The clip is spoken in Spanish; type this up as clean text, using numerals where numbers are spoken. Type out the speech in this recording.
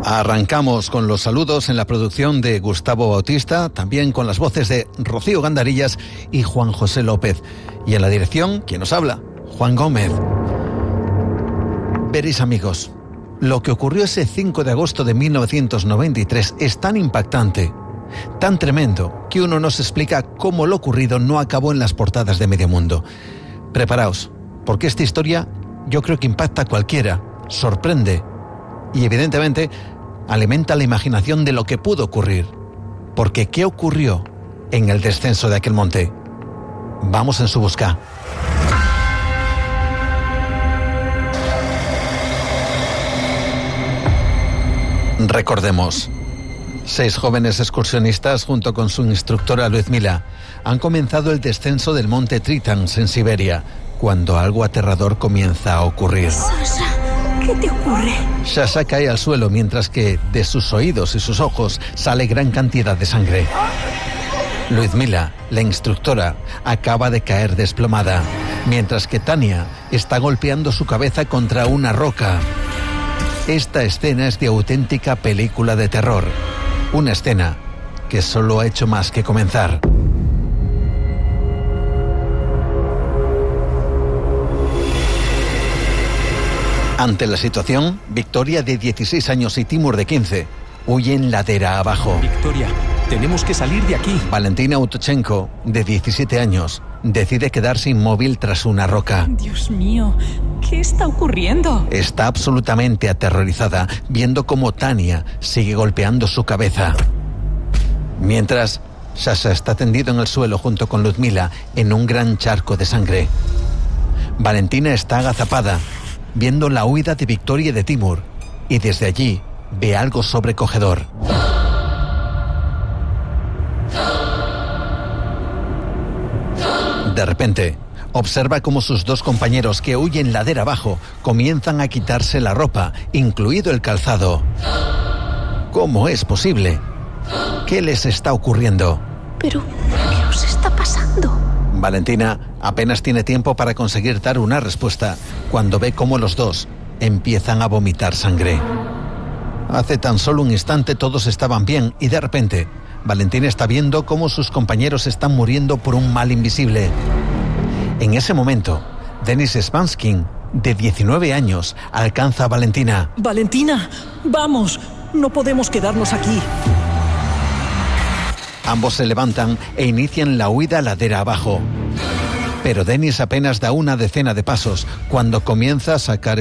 Arrancamos con los saludos en la producción de Gustavo Bautista, también con las voces de Rocío Gandarillas y Juan José López. Y en la dirección, ¿quién nos habla? Juan Gómez. Veréis, amigos, lo que ocurrió ese 5 de agosto de 1993 es tan impactante, tan tremendo, que uno no se explica cómo lo ocurrido no acabó en las portadas de medio mundo. Preparaos, porque esta historia yo creo que impacta a cualquiera, sorprende y evidentemente alimenta la imaginación de lo que pudo ocurrir. Porque ¿qué ocurrió en el descenso de aquel monte? Vamos en su busca. Recordemos, 6 jóvenes excursionistas junto con su instructora Ludmila han comenzado el descenso del monte Tritans en Siberia, cuando algo aterrador comienza a ocurrir. Sasha, ¿qué te ocurre? Sasha cae al suelo mientras que de sus oídos y sus ojos sale gran cantidad de sangre. Ludmila, la instructora, acaba de caer desplomada, mientras que Tania está golpeando su cabeza contra una roca. Esta escena es de auténtica película de terror. Una escena que solo ha hecho más que comenzar. Ante la situación, Victoria, de 16 años, y Timur, de 15, huyen ladera abajo. Victoria, tenemos que salir de aquí. Valentina Autochenko, de 17 años, decide quedarse inmóvil tras una roca. Dios mío, ¿qué está ocurriendo? Está absolutamente aterrorizada, viendo cómo Tania sigue golpeando su cabeza. Mientras, Sasha está tendido en el suelo junto con Ludmila en un gran charco de sangre. Valentina está agazapada, viendo la huida de Victoria y de Timur, y desde allí ve algo sobrecogedor. De repente, observa cómo sus 2 compañeros que huyen ladera abajo comienzan a quitarse la ropa, incluido el calzado. ¿Cómo es posible? ¿Qué les está ocurriendo? ¿Pero qué os está pasando? Valentina apenas tiene tiempo para conseguir dar una respuesta cuando ve cómo los 2 empiezan a vomitar sangre. Hace tan solo un instante todos estaban bien y de repente Valentina está viendo cómo sus compañeros están muriendo por un mal invisible. En ese momento, Denis Spanskin, de 19 años, alcanza a Valentina. Valentina, vamos, no podemos quedarnos aquí. Ambos se levantan e inician la huida ladera abajo. Pero Denis apenas da una decena de pasos cuando comienza a sacar